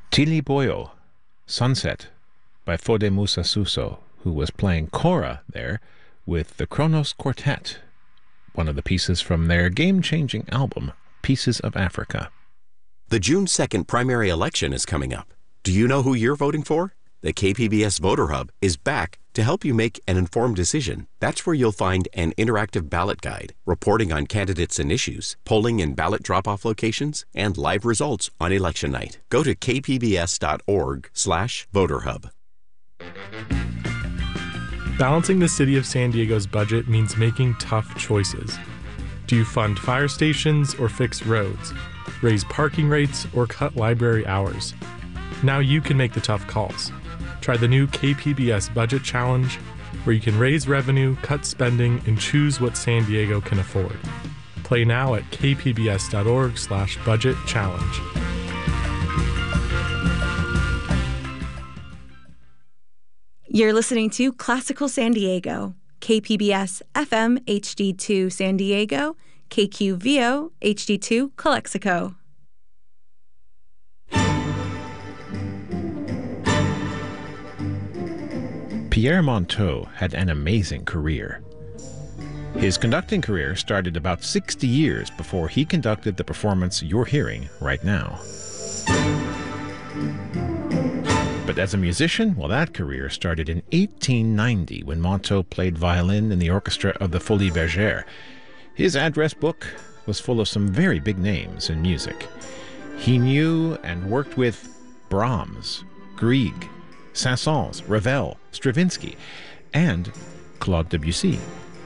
Tili Boyo, Sunset, by Fode Musa Suso, who was playing kora there with the Kronos Quartet, one of the pieces from their game-changing album, Pieces of Africa. The June 2nd primary election is coming up. Do you know who you're voting for? The KPBS Voter Hub is back to help you make an informed decision. That's where you'll find an interactive ballot guide, reporting on candidates and issues, polling and ballot drop-off locations, and live results on election night. Go to kpbs.org/voterhub. Balancing the city of San Diego's budget means making tough choices. Do you fund fire stations or fix roads? Raise parking rates or cut library hours? Now you can make the tough calls. Try the new KPBS Budget Challenge, where you can raise revenue, cut spending, and choose what San Diego can afford. Play now at kpbs.org/budget challenge. You're listening to Classical San Diego, KPBS FM HD2 San Diego, KQVO HD2 Calexico. Pierre Monteux had an amazing career. His conducting career started about 60 years before he conducted the performance you're hearing right now. But as a musician, well, that career started in 1890 when Monteux played violin in the orchestra of the Folies Bergère. His address book was full of some very big names in music. He knew and worked with Brahms, Grieg, Saint-Saëns, Ravel, Stravinsky, and Claude Debussy.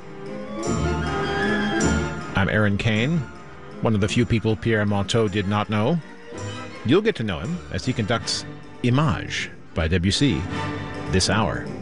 I'm Aaron Kane, one of the few people Pierre Monteux did not know. You'll get to know him as he conducts Image by Debussy this hour.